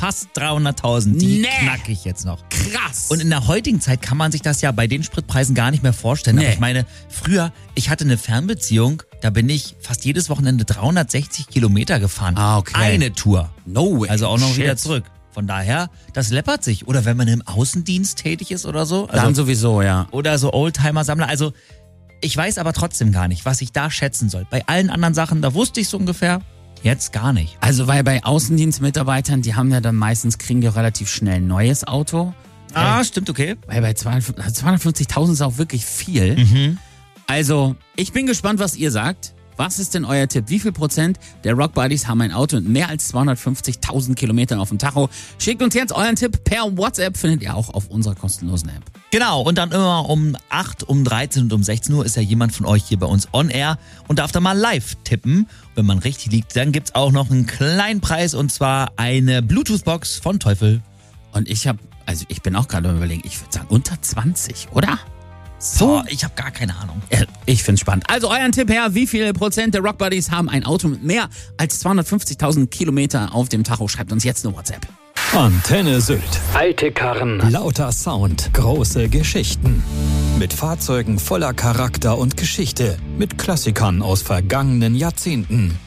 fast 300.000. Die knacke ich jetzt noch. Krass. Und in der heutigen Zeit kann man sich das ja bei den Spritpreisen gar nicht mehr vorstellen. Aber ich meine, früher, ich hatte eine Fernbeziehung, da bin ich fast jedes Wochenende 360 Kilometer gefahren. Okay. Eine Tour. No way. Also auch noch wieder zurück. Von daher, das läppert sich. Oder wenn man im Außendienst tätig ist oder so. Also, Dann sowieso, ja. oder so Oldtimer-Sammler. Also ich weiß aber trotzdem gar nicht, was ich da schätzen soll. Bei allen anderen Sachen, da wusste ich es ungefähr. Jetzt gar nicht. Also weil bei Außendienstmitarbeitern, die haben ja dann meistens, kriegen die relativ schnell ein neues Auto. Stimmt, okay. Weil bei 250.000 ist auch wirklich viel. Mhm. Also, ich bin gespannt, was ihr sagt. Was ist denn euer Tipp? Wie viel Prozent der Rock Buddies haben ein Auto mit mehr als 250.000 Kilometern auf dem Tacho? Schickt uns jetzt euren Tipp per WhatsApp, findet ihr auch auf unserer kostenlosen App. Genau, und dann immer um 8, um 13 und um 16 Uhr ist ja jemand von euch hier bei uns on air und darf da mal live tippen. Wenn man richtig liegt, dann gibt's auch noch einen kleinen Preis und zwar eine Bluetooth-Box von Teufel. Und ich bin auch gerade überlegen, ich würde sagen unter 20, oder? So, ich habe gar keine Ahnung. Ich find's spannend. Also euren Tipp her, wie viele Prozent der Rock Buddies haben ein Auto mit mehr als 250.000 Kilometer auf dem Tacho? Schreibt uns jetzt eine WhatsApp. Antenne Sylt. Alte Karren. Lauter Sound. Große Geschichten. Mit Fahrzeugen voller Charakter und Geschichte. Mit Klassikern aus vergangenen Jahrzehnten.